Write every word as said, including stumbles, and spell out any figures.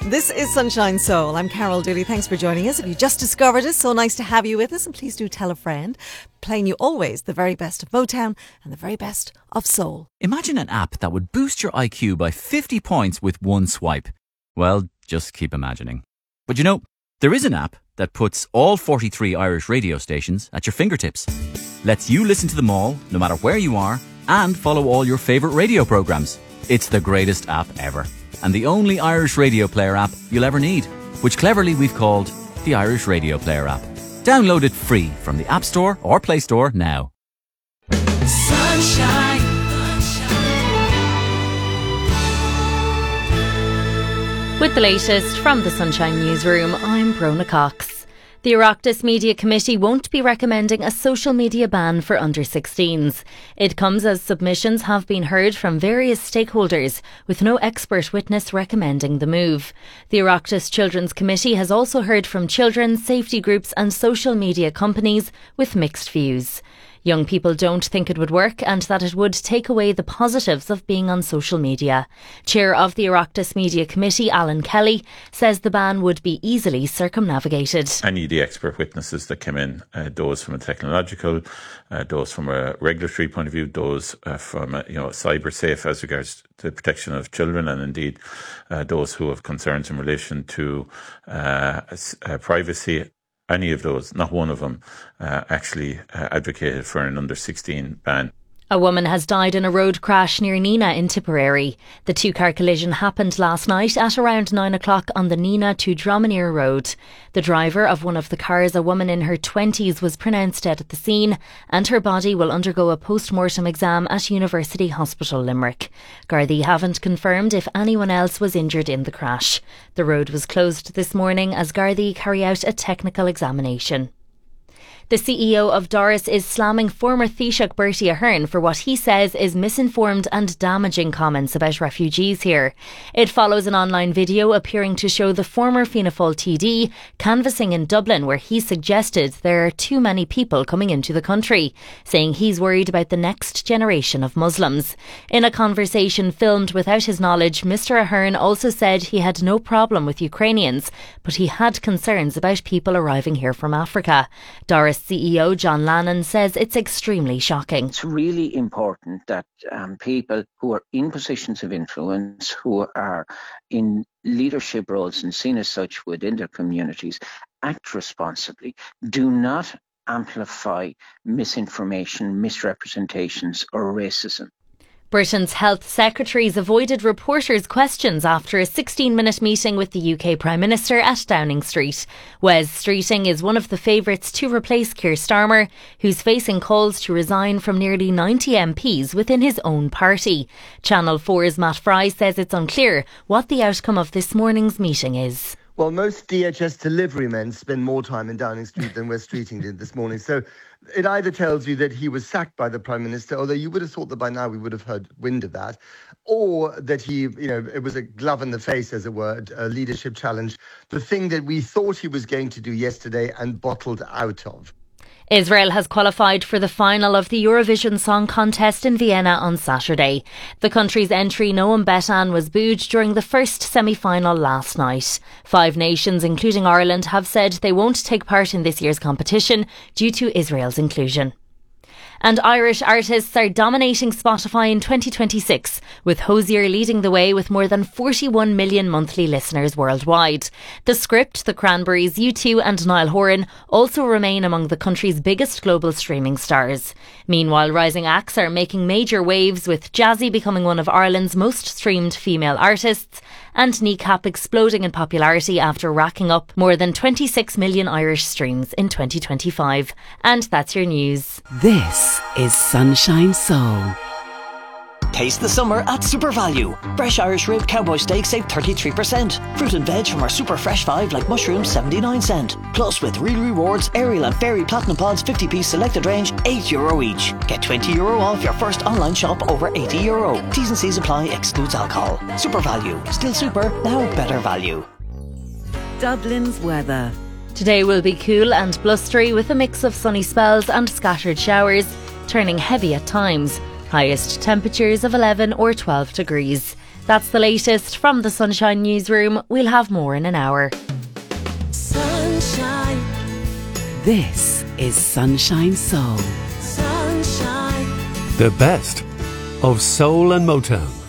This is Sunshine Soul. I'm Carol Dooley. Thanks for joining us. If you just discovered us, so nice to have you with us. And please do tell a friend. Playing you always the very best of Motown and the very best of soul. Imagine an app that would boost your I Q by fifty points with one swipe. Well, just keep imagining. But you know, there is an app that puts all forty-three Irish radio stations at your fingertips. Lets you listen to them all, no matter where you are, and follow all your favourite radio programmes. It's the greatest app ever. And the only Irish radio player app you'll ever need, which cleverly we've called the Irish Radio Player app. Download it free from the App Store or Play Store now. Sunshine. With the latest from the Sunshine Newsroom, I'm Brona Cox. The Oireachtas Media Committee won't be recommending a social media ban for under sixteens. It comes as submissions have been heard from various stakeholders, with no expert witness recommending the move. The Oireachtas Children's Committee has also heard from children, safety groups and social media companies with mixed views. Young people don't think it would work and that it would take away the positives of being on social media. Chair of the Oireachtas Media Committee, Alan Kelly, says the ban would be easily circumnavigated. Any of the expert witnesses that came in, uh, those from a technological, uh, those from a regulatory point of view, those uh, from a, you know, cyber safe as regards to the protection of children, and indeed uh, those who have concerns in relation to uh, uh, privacy. Any of those, not one of them, uh, actually uh, advocated for an under sixteen ban. A woman has died in a road crash near Neenah in Tipperary. The two-car collision happened last night at around nine o'clock on the Neenah to Dromineer Road. The driver of one of the cars, a woman in her twenties, was pronounced dead at the scene, and her body will undergo a post-mortem exam at University Hospital Limerick. Gardaí haven't confirmed if anyone else was injured in the crash. The road was closed this morning as Gardaí carry out a technical examination. The C E O of Doris is slamming former Taoiseach Bertie Ahern for what he says is misinformed and damaging comments about refugees here. It follows an online video appearing to show the former Fianna Fáil T D canvassing in Dublin, where he suggested there are too many people coming into the country, saying he's worried about the next generation of Muslims. In a conversation filmed without his knowledge, Mr Ahern also said he had no problem with Ukrainians, but he had concerns about people arriving here from Africa. Doris C E O John Lannon says it's extremely shocking. It's really important that um, people who are in positions of influence, who are in leadership roles and seen as such within their communities, act responsibly. Do not amplify misinformation, misrepresentations or racism. Britain's health secretaries avoided reporters' questions after a sixteen-minute meeting with the U K Prime Minister at Downing Street. Wes Streeting is one of the favourites to replace Keir Starmer, who's facing calls to resign from nearly ninety M Ps within his own party. Channel four's Matt Fry says it's unclear what the outcome of this morning's meeting is. Well, most D H S delivery men spend more time in Downing Street than Wes Streeting did this morning. So it either tells you that he was sacked by the Prime Minister, although you would have thought that by now we would have heard wind of that, or that he, you know, it was a glove in the face, as it were, a leadership challenge, the thing that we thought he was going to do yesterday and bottled out of. Israel has qualified for the final of the Eurovision Song Contest in Vienna on Saturday. The country's entry, Noam Betan, was booed during the first semi-final last night. Five nations, including Ireland, have said they won't take part in this year's competition due to Israel's inclusion. And Irish artists are dominating Spotify in twenty twenty-six, with Hozier leading the way with more than forty-one million monthly listeners worldwide. The Script, The Cranberries, U two and Niall Horan also remain among the country's biggest global streaming stars. Meanwhile, rising acts are making major waves, with Jazzy becoming one of Ireland's most streamed female artists and Kneecap exploding in popularity after racking up more than twenty-six million Irish streams in twenty twenty-five. And that's your news. This is Sunshine Soul. Taste the summer at Super Value. Fresh Irish rib cowboy steak save thirty-three percent. Fruit and veg from our super fresh five like mushrooms seventy-nine cent. Plus with real rewards, Ariel and Fairy Platinum Pods fifty piece selected range eight euro each. Get twenty euro off your first online shop over eighty euro. T's and C's apply, excludes alcohol. Super Value. Still super, now better value. Dublin's weather. Today will be cool and blustery with a mix of sunny spells and scattered showers, turning heavy at times. Highest temperatures of eleven or twelve degrees. That's the latest from the Sunshine Newsroom. We'll have more in an hour. Sunshine. This is Sunshine Soul. Sunshine. The best of soul and Motown.